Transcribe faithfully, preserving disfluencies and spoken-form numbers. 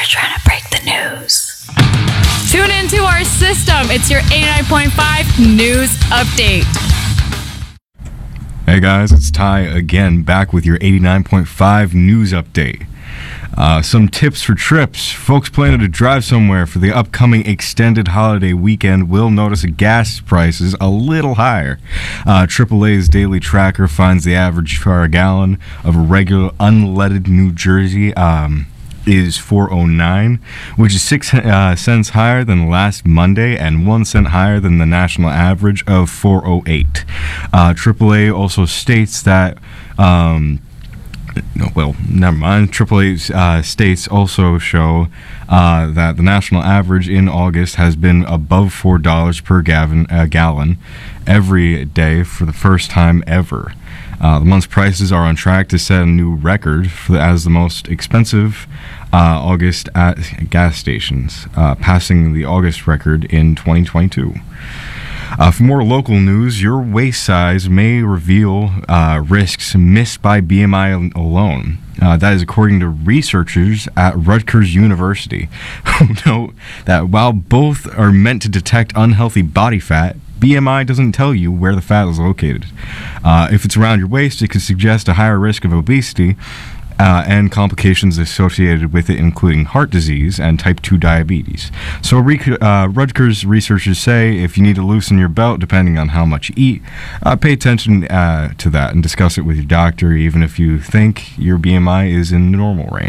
trying to break the news. Tune into our system. It's your eighty-nine point five News Update. Hey guys, it's Ty again, back with your eighty-nine point five News Update. Uh, some tips for trips. Folks planning to drive somewhere for the upcoming extended holiday weekend will notice gas prices a little higher. Uh, triple A's daily tracker finds the average for a gallon of a regular unleaded New Jersey um, is four oh nine, which is six uh, cents higher than last Monday and one cent higher than the national average of four oh eight. Uh, triple A also states that um, No, well, never mind. triple A uh, states also show uh, that the national average in August has been above four dollars per gallon, uh, gallon every day for the first time ever. Uh, the month's prices are on track to set a new record for the, as the most expensive uh, August at gas stations, uh, passing the August record in twenty twenty-two. Uh, for more local news, your waist size may reveal uh, risks missed by B M I alone. Uh, that is according to researchers at Rutgers University, who note that while both are meant to detect unhealthy body fat, B M I doesn't tell you where the fat is located. Uh, if it's around your waist, it could suggest a higher risk of obesity Uh, and complications associated with it, including heart disease and type two diabetes. So rec- uh, Rutgers researchers say if you need to loosen your belt depending on how much you eat, uh, pay attention uh, to that and discuss it with your doctor, even if you think your B M I is in the normal range.